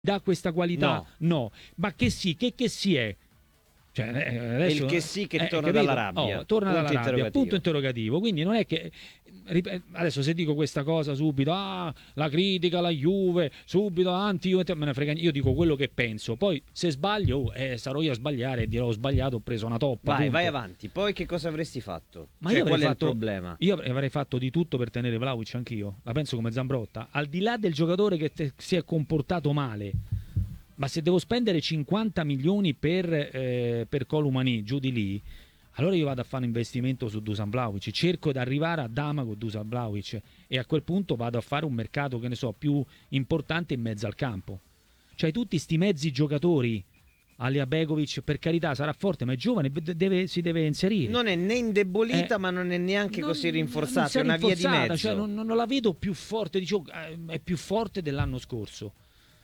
dà questa qualità? No. No. Ma che sì, che si è? Cioè, adesso, il che sì che torna capito? dalla rabbia. Torna Punto dalla rabbia, interrogativo. punto interrogativo. Quindi non è che adesso se dico questa cosa subito, la critica, la Juve, subito anti-Juve, me ne frega, io dico quello che penso. Poi se sbaglio, sarò io a sbagliare e dirò ho sbagliato, ho preso una toppa. Vai avanti. Poi che cosa avresti fatto? Ma Cioè, io qual avrei è fatto, il problema? io avrei fatto di tutto per tenere Vlahovic anch'io. La penso come Zambrotta. Al di là del giocatore che si è comportato male, ma se devo spendere 50 milioni per Columani giù di lì, allora io vado a fare un investimento su Dusan Vlahovic, cerco di arrivare a Dama con Dusan Vlahovic e a quel punto vado a fare un mercato, che ne so, più importante in mezzo al campo. Cioè tutti sti mezzi giocatori, Alia Begovic, per carità sarà forte ma è giovane, si deve inserire. Non è né indebolita ma non è neanche così rinforzata, è una via di mezzo. Cioè non la vedo più forte, dicevo, è più forte dell'anno scorso.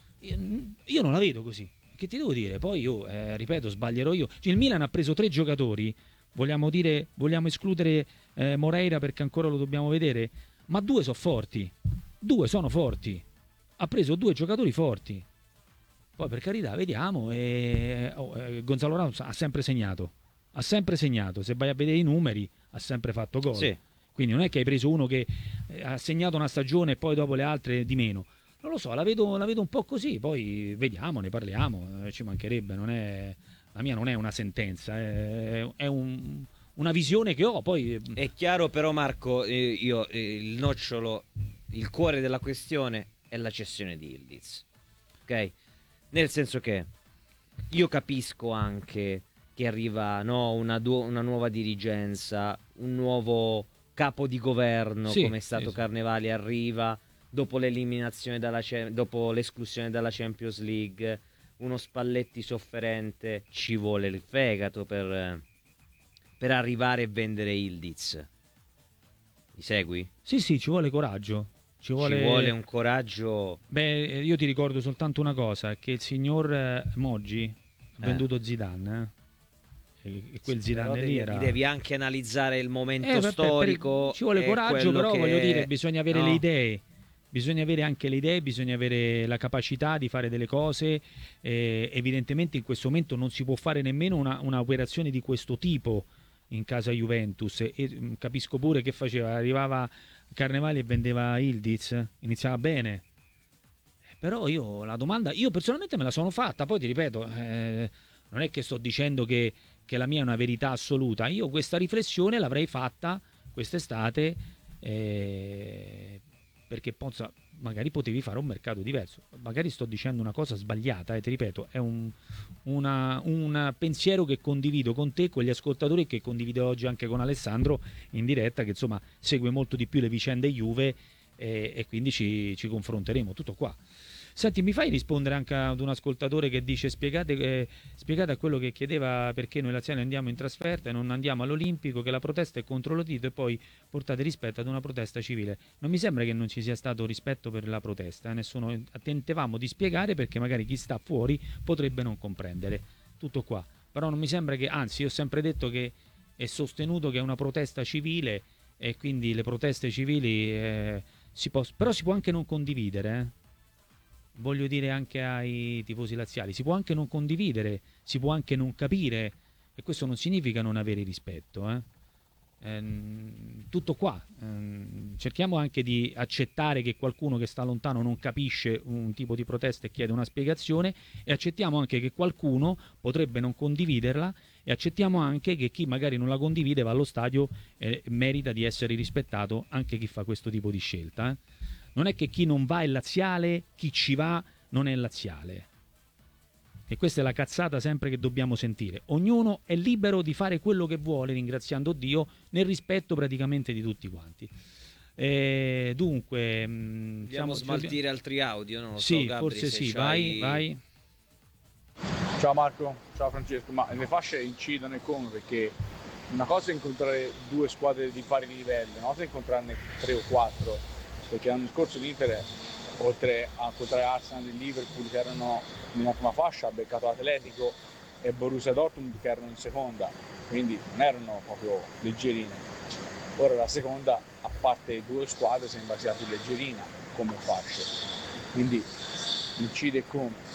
Io non la vedo così. Che ti devo dire? Poi io, ripeto, sbaglierò io. Cioè, il Milan ha preso 3 giocatori. Vogliamo escludere Moreira perché ancora lo dobbiamo vedere. Ma 2 sono forti. 2 sono forti. Ha preso 2 giocatori forti. Poi per carità, vediamo. Gonzalo Ramos ha sempre segnato. Ha sempre segnato. Se vai a vedere i numeri, ha sempre fatto gol. Sì. Quindi non è che hai preso uno che ha segnato una stagione e poi dopo le altre di meno. Non lo so, la vedo un po' così, poi vediamo, ne parliamo, ci mancherebbe, la mia non è una sentenza, è una visione che ho, poi... È chiaro però Marco, il nocciolo, il cuore della questione è la cessione di Yildiz, ok? Nel senso che io capisco anche che arriva una nuova dirigenza, un nuovo capo di governo, Sì, come è stato sì. Carnevali, arriva dopo l'eliminazione dopo l'esclusione dalla Champions League, uno Spalletti sofferente, ci vuole il fegato per arrivare e vendere Yildiz. Mi segui? Sì, ci vuole coraggio. Ci vuole un coraggio. Beh, io ti ricordo soltanto una cosa, che il signor Moggi ha venduto Zidane, e quel Zidane lì era... Devi anche analizzare il momento storico. Ci vuole coraggio, però voglio dire, bisogna avere le idee. Bisogna avere anche le idee, bisogna avere la capacità di fare delle cose. Evidentemente in questo momento non si può fare nemmeno una operazione di questo tipo in casa Juventus. E capisco pure che faceva, arrivava Carnevali e vendeva Yildiz, iniziava bene. Però io la domanda, io personalmente me la sono fatta, poi ti ripeto, non è che sto dicendo che la mia è una verità assoluta. Io questa riflessione l'avrei fatta quest'estate, perché magari potevi fare un mercato diverso. Magari sto dicendo una cosa sbagliata, ti ripeto, è un pensiero che condivido con te, con gli ascoltatori, e che condivido oggi anche con Alessandro in diretta, che insomma segue molto di più le vicende Juve, e quindi ci confronteremo. Tutto qua. Senti, mi fai rispondere anche ad un ascoltatore che dice spiegate a quello che chiedeva perché noi laziali andiamo in trasferta e non andiamo all'Olimpico, che la protesta è contro lo Tito, e poi portate rispetto ad una protesta civile. Non mi sembra che non ci sia stato rispetto per la protesta, nessuno, tentavamo di spiegare perché magari chi sta fuori potrebbe non comprendere. Tutto qua. Però non mi sembra che, anzi, io ho sempre detto che è sostenuto che è una protesta civile, e quindi le proteste civili però si può anche non condividere, Voglio dire anche ai tifosi laziali, si può anche non condividere, si può anche non capire, e questo non significa non avere rispetto. Tutto qua. Cerchiamo anche di accettare che qualcuno che sta lontano non capisce un tipo di protesta e chiede una spiegazione, e accettiamo anche che qualcuno potrebbe non condividerla, e accettiamo anche che chi magari non la condivide va allo stadio e merita di essere rispettato, anche chi fa questo tipo di scelta. Non è che chi non va è laziale, chi ci va non è laziale. E questa è la cazzata sempre che dobbiamo sentire. Ognuno è libero di fare quello che vuole, ringraziando Dio, nel rispetto praticamente di tutti quanti. Dunque... Dobbiamo smaltire altri audio, no? Sì, Gabri, forse sì, vai. Ciao Marco, ciao Francesco. Ma le fasce incidono e come? Perché una cosa è incontrare 2 squadre di pari livello, una cosa è incontrarne 3 o 4. Perché l'anno scorso l'Inter, oltre a incontrare Arsenal e Liverpool che erano nella prima fascia, ha beccato l'Atletico e Borussia Dortmund che erano in seconda, quindi non erano proprio leggerine. Ora la seconda, a parte 2 squadre, sembra sia più leggerina come fasce, quindi incide come?